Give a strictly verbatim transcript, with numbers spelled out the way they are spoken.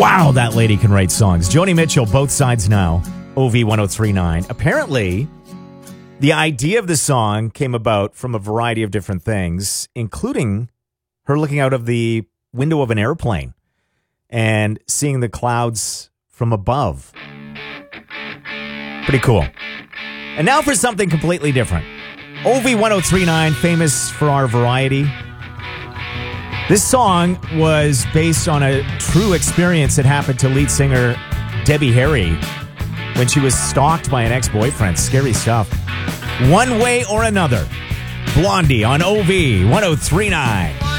Wow, that lady can write songs. Joni Mitchell, Both Sides Now, O V ten thirty-nine. Apparently, the idea of the song came about from a variety of different things, including her looking out of the window of an airplane and seeing the clouds from above. Pretty cool. And now for something completely different. O V ten thirty-nine, famous for our variety. This song was based on a true experience that happened to lead singer Debbie Harry when she was stalked by an ex-boyfriend. Scary stuff. One Way or Another. Blondie on O V ten thirty-nine.